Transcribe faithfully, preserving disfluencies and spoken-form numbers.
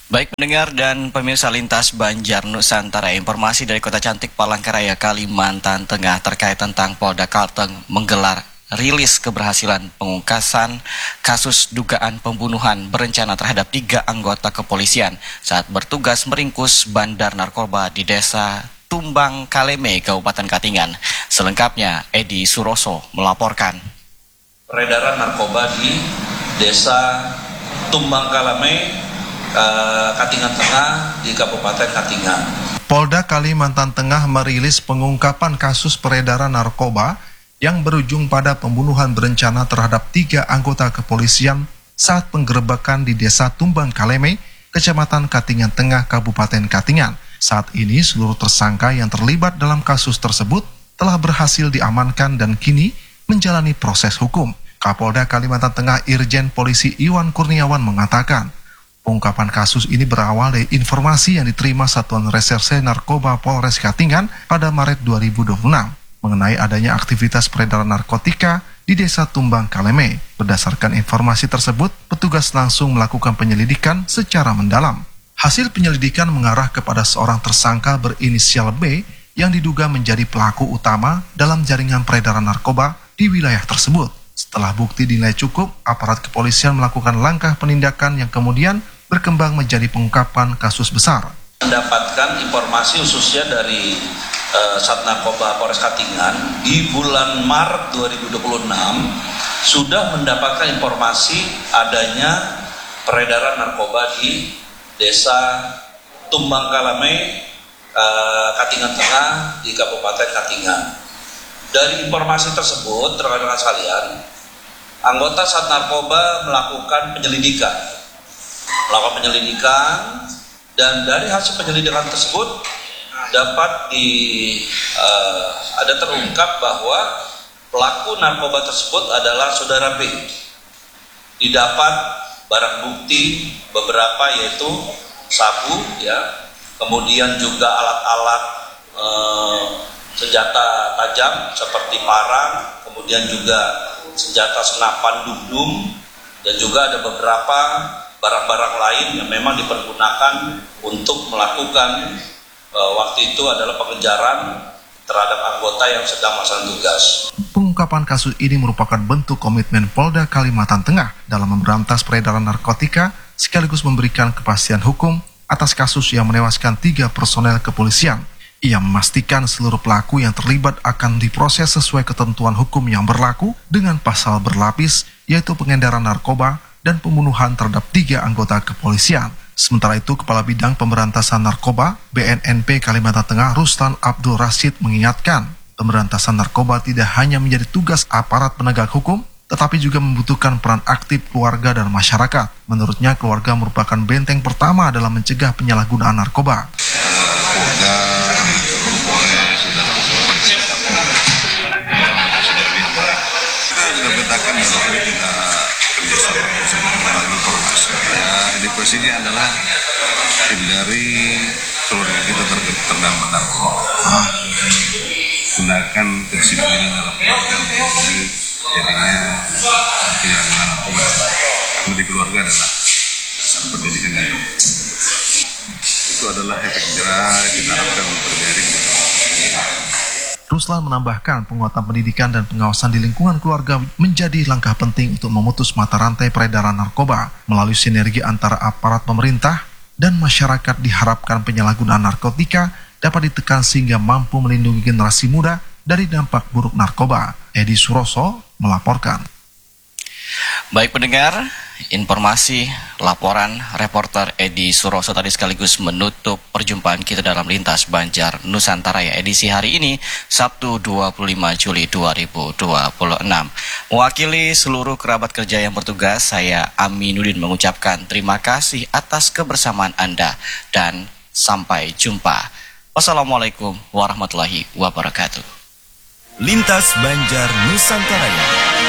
Baik pendengar dan pemirsa Lintas Banjar Nusantara, informasi dari Kota Cantik Palangkaraya, Kalimantan Tengah terkait tentang Polda Kalteng menggelar rilis keberhasilan pengungkasan kasus dugaan pembunuhan berencana terhadap tiga anggota kepolisian saat bertugas meringkus bandar narkoba di desa Tumbang Kaleme, Kabupaten Katingan. Selengkapnya, Edi Suroso melaporkan. Peredaran narkoba di desa Tumbang Kaleme, Katingan Tengah di Kabupaten Katingan. Polda Kalimantan Tengah merilis pengungkapan kasus peredaran narkoba yang berujung pada pembunuhan berencana terhadap tiga anggota kepolisian saat penggerebekan di desa Tumbang Kaleme, Kecamatan Katingan Tengah, Kabupaten Katingan. Saat ini seluruh tersangka yang terlibat dalam kasus tersebut telah berhasil diamankan dan kini menjalani proses hukum. Kapolda Kalimantan Tengah Irjen Polisi Iwan Kurniawan mengatakan, pengungkapan kasus ini berawal dari informasi yang diterima Satuan Reserse Narkoba Polres Katingan pada Maret dua ribu dua puluh enam mengenai adanya aktivitas peredaran narkotika di desa Tumbang Kaleme. Berdasarkan informasi tersebut, petugas langsung melakukan penyelidikan secara mendalam. Hasil penyelidikan mengarah kepada seorang tersangka berinisial B yang diduga menjadi pelaku utama dalam jaringan peredaran narkoba di wilayah tersebut. Setelah bukti dinilai cukup, aparat kepolisian melakukan langkah penindakan yang kemudian berkembang menjadi pengungkapan kasus besar. Mendapatkan informasi khususnya dari uh, Sat Narkoba Polres Katingan di bulan Maret dua ribu dua puluh enam sudah mendapatkan informasi adanya peredaran narkoba di desa Tumbang Kaleme, uh, Katingan Tengah di Kabupaten Katingan. Dari informasi tersebut, rekan-rekan sekalian, anggota Sat Narkoba melakukan penyelidikan, melakukan penyelidikan, dan dari hasil penyelidikan tersebut dapat di uh, ada terungkap bahwa pelaku narkoba tersebut adalah saudara B. Didapat barang bukti beberapa yaitu sabu, ya, kemudian juga alat-alat uh, senjata tajam seperti parang, kemudian juga senjata senapan dum-dum, dan juga ada beberapa barang-barang lain yang memang dipergunakan untuk melakukan e, waktu itu adalah pengejaran terhadap anggota yang sedang melaksanakan tugas. Pengungkapan kasus ini merupakan bentuk komitmen Polda Kalimantan Tengah dalam memberantas peredaran narkotika sekaligus memberikan kepastian hukum atas kasus yang menewaskan tiga personel kepolisian. Ia memastikan seluruh pelaku yang terlibat akan diproses sesuai ketentuan hukum yang berlaku dengan pasal berlapis, yaitu pengedaran narkoba dan pembunuhan terhadap tiga anggota kepolisian. Sementara itu, Kepala Bidang Pemberantasan Narkoba B N N P Kalimantan Tengah Ruslan Abdul Rashid mengingatkan, pemberantasan narkoba tidak hanya menjadi tugas aparat penegak hukum, tetapi juga membutuhkan peran aktif keluarga dan masyarakat. Menurutnya, keluarga merupakan benteng pertama dalam mencegah penyalahgunaan narkoba. Edukasinya adalah hindari keluarga kita terdampak narkoba, gunakan kedisiplinan dalam keluarga, jadinya tidak narkoba. Karena di keluarga adalah dasar pendidikan itu. Itu adalah efek jerah kita harapkan terjadi. Ruslan menambahkan penguatan pendidikan dan pengawasan di lingkungan keluarga menjadi langkah penting untuk memutus mata rantai peredaran narkoba. Melalui sinergi antara aparat pemerintah dan masyarakat diharapkan penyalahgunaan narkotika dapat ditekan sehingga mampu melindungi generasi muda dari dampak buruk narkoba. Edi Suroso melaporkan. Baik pendengar, informasi laporan reporter Edi Suroso tadi sekaligus menutup perjumpaan kita dalam Lintas Banjar Nusantara ya edisi hari ini Sabtu dua puluh lima Juli dua ribu dua puluh enam. Mewakili seluruh kerabat kerja yang bertugas, saya Aminuddin mengucapkan terima kasih atas kebersamaan Anda dan sampai jumpa. Wassalamualaikum warahmatullahi wabarakatuh. Lintas Banjar Nusantara.